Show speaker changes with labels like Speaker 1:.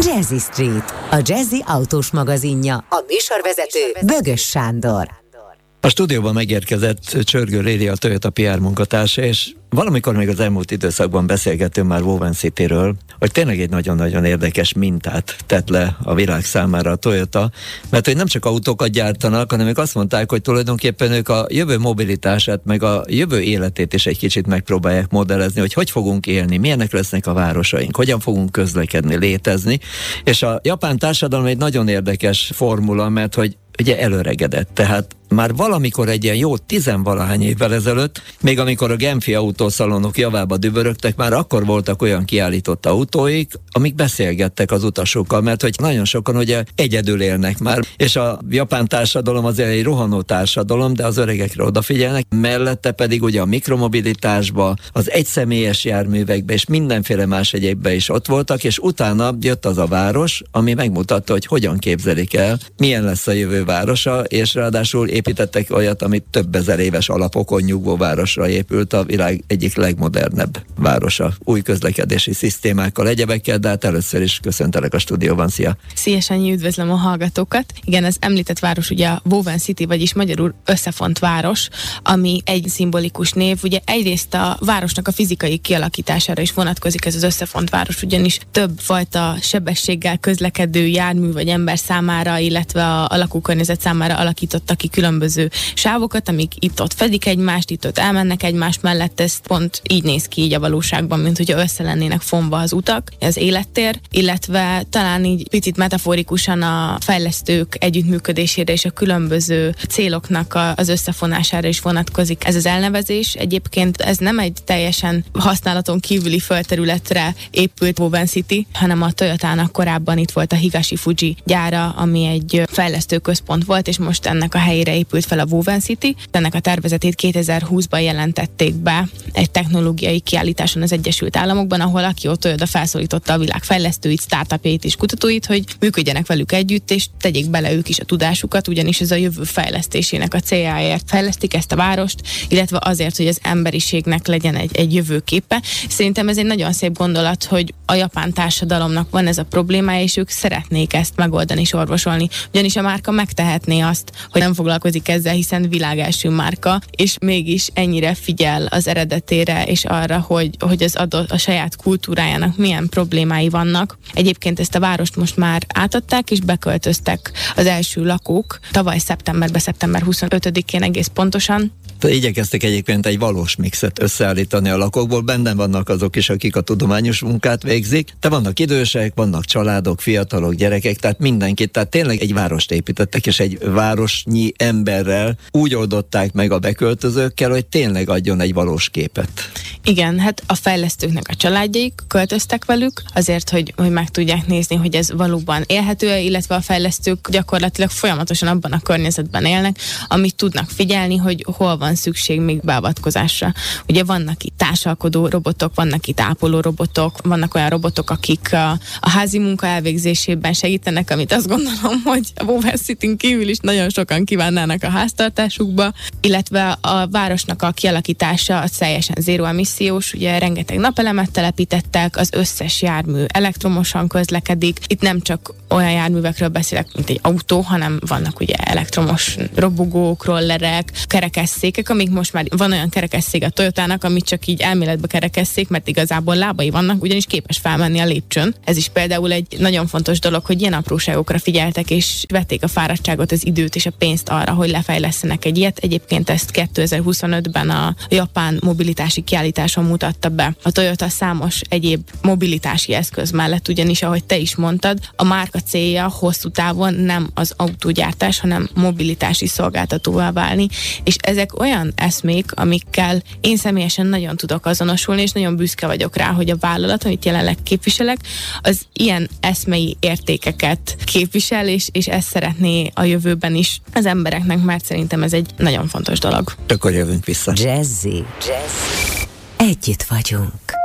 Speaker 1: Jazzy Street, a Jazzy autós magazinja, a műsorvezető Bögös Sándor.
Speaker 2: A stúdióban megérkezett Csörgő Réli, a Toyota PR munkatársa, és valamikor még az elmúlt időszakban beszélgettünk már Woven Cityről, hogy tényleg egy nagyon-nagyon érdekes mintát tett le a világ számára a Toyota, mert hogy nem csak autókat gyártanak, hanem ők azt mondták, hogy tulajdonképpen ők a jövő mobilitását, meg a jövő életét is egy kicsit megpróbálják modellezni, hogy fogunk élni, milyenek lesznek a városaink, hogyan fogunk közlekedni, létezni, és a japán társadalom egy nagyon érdekes formula, mert hogy ugye előregedett, tehát már valamikor egy ilyen jó 10-valahány évvel ezelőtt, még amikor a genfi autószalonok javába dübörögtek, már akkor voltak olyan kiállított autóik, amik beszélgettek az utasokkal, mert hogy nagyon sokan ugye egyedül élnek már, és a japán társadalom azért egy rohanó társadalom, de az öregekre odafigyelnek, mellette pedig ugye a mikromobilitásba, az egyszemélyes járművekbe és mindenféle más egyébbe is ott voltak, és utána jött az a város, ami megmutatta, hogy hogyan képzelik el, milyen lesz a jövő városa, és ráadásul építettek olyat, amit több ezer éves alapokon nyugvó városra épült, a világ egyik legmodernebb városa, új közlekedési szisztémákkal, egyebekkel, de hát először is köszöntelek a stúdióban, szia!
Speaker 3: Szia Sanyi, üdvözlöm a hallgatókat! Igen, az említett város ugye a Woven City, vagyis magyarul összefont város, ami egy szimbolikus név, ugye egyrészt a városnak a fizikai kialakítására is vonatkozik ez az összefont város, ugyanis több fajta sebességgel közlekedő jármű vagy ember számára, illetve a lakókörnyezet számára alakítottak ki különböző sávokat, amik itt-ott fedik egymást, itt-ott elmennek egymás mellett, ez pont így néz ki így a valóságban, mint hogyha össze lennének fonva az utak, az élettér, illetve talán így picit metaforikusan a fejlesztők együttműködésére és a különböző céloknak az összefonására is vonatkozik ez az elnevezés. Egyébként ez nem egy teljesen használaton kívüli földterületre épült Woven City, hanem a Toyotának korábban itt volt a Higashi Fuji gyára, ami egy fejlesztő központ volt, és most ennek a helyére épült fel a Woven City. Ennek a tervezetét 2020-ban jelentették be egy technológiai kiállításon az Egyesült Államokban, ahol a Kyoto Toyota felszólította a világ fejlesztőit, startupjait és kutatóit, hogy működjenek velük együtt, és tegyék bele ők is a tudásukat, ugyanis ez a jövő fejlesztésének a céljáért fejlesztik ezt a várost, illetve azért, hogy az emberiségnek legyen egy jövőképe. Szerintem ez egy nagyon szép gondolat, hogy a japán társadalomnak van ez a problémája, és ők szeretnék ezt megoldani és orvosolni. Ugyanis a márka megtehetné azt, hogy nem foglalkozik ezzel, hiszen világelső márka, és mégis ennyire figyel az eredetére, és arra, hogy az adott a saját kultúrájának milyen problémái vannak. Egyébként ezt a várost most már átadták, és beköltöztek az első lakók tavaly szeptember 25-én egész pontosan.
Speaker 2: Igyekeztek egyébként egy valós mixet összeállítani a lakókból, benne vannak azok is, akik a tudományos munkát végzik, de vannak idősek, vannak családok, fiatalok, gyerekek, tehát mindenkit, tehát tényleg egy várost építettek, és egy városnyi emberrel úgy oldották meg a beköltözőkkel, hogy tényleg adjon egy valós képet.
Speaker 3: Igen, hát a fejlesztőknek a családjaik költöztek velük, azért, hogy meg tudják nézni, hogy ez valóban élhető, illetve a fejlesztők gyakorlatilag folyamatosan abban a környezetben élnek, amit tudnak figyelni, hogy hol van szükség még beavatkozásra. Ugye vannak itt társalkodó robotok, vannak itt ápoló robotok, vannak olyan robotok, akik a házi munka elvégzésében segítenek, amit azt gondolom, hogy a Woven Cityn kívül is nagyon sokan kívánnának a háztartásukba, illetve a városnak a kialakítása az teljesen zéró emissziós, ugye rengeteg napelemet telepítettek, az összes jármű elektromosan közlekedik. Itt nem csak olyan járművekről beszélek, mint egy autó, hanem vannak ugye elektromos robogók, rollerek, kerekesszékek, amik most már van olyan kerekesszék a Toyotának, amit csak így elméletbe kerekesszék, mert igazából lábai vannak, ugyanis képes felmenni a lépcsőn. Ez is például egy nagyon fontos dolog, hogy ilyen apróságokra figyeltek, és vették a fáradtságot, az időt és a pénzt arra, hogy lefejlesztenek egy ilyet. Egyébként ezt 2025-ben a japán mobilitási kiállításon mutatta be a Toyota számos egyéb mobilitási eszköz mellett, ugyanis, ahogy te is mondtad, a márka célja hosszú távon nem az autógyártás, hanem mobilitási szolgáltatóvá válni, és ezek olyan eszmék, amikkel én személyesen nagyon tudok azonosulni, és nagyon büszke vagyok rá, hogy a vállalat, amit jelenleg képviselek, az ilyen eszmei értékeket képvisel, és ezt szeretné a jövőben is az embereknek, mert szerintem ez egy nagyon fontos dolog.
Speaker 2: Akkor jövünk vissza.
Speaker 1: Jazzy. Együtt vagyunk.